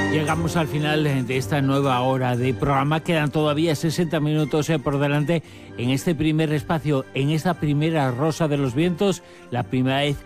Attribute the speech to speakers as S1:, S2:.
S1: Llegamos al final de esta nueva hora de programa. Quedan todavía 60 minutos por delante en este primer espacio, en esta primera Rosa de los Vientos, la primera vez